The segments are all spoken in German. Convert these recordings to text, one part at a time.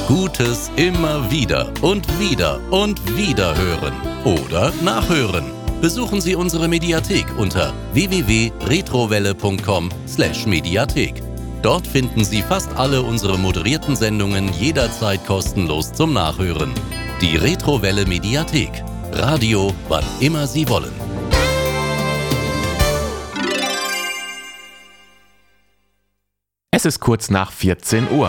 Gutes immer wieder und wieder und wieder hören oder nachhören. Besuchen Sie unsere Mediathek unter www.retrowelle.com/Mediathek. Dort finden Sie fast alle unsere moderierten Sendungen jederzeit kostenlos zum Nachhören. Die Retrowelle Mediathek. Radio, wann immer Sie wollen. Es ist kurz nach 14 Uhr.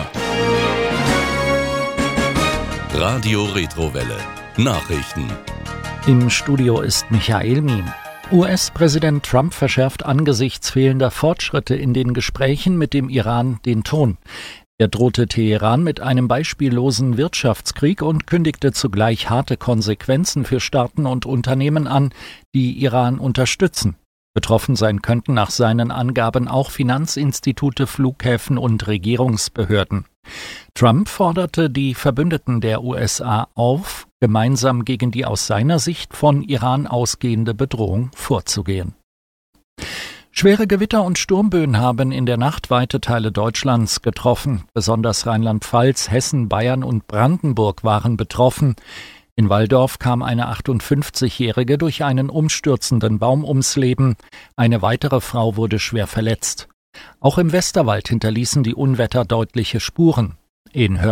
Radio Retrowelle. Nachrichten. Im Studio ist Michael Miem. US-Präsident Trump verschärft angesichts fehlender Fortschritte in den Gesprächen mit dem Iran den Ton. Er drohte Teheran mit einem beispiellosen Wirtschaftskrieg und kündigte zugleich harte Konsequenzen für Staaten und Unternehmen an, die Iran unterstützen. Betroffen sein könnten nach seinen Angaben auch Finanzinstitute, Flughäfen und Regierungsbehörden. Trump forderte die Verbündeten der USA auf, gemeinsam gegen die aus seiner Sicht von Iran ausgehende Bedrohung vorzugehen. Schwere Gewitter und Sturmböen haben in der Nacht weite Teile Deutschlands getroffen. Besonders Rheinland-Pfalz, Hessen, Bayern und Brandenburg waren betroffen. In Walldorf kam eine 58-Jährige durch einen umstürzenden Baum ums Leben. Eine weitere Frau wurde schwer verletzt. Auch im Westerwald hinterließen die Unwetter deutliche Spuren. In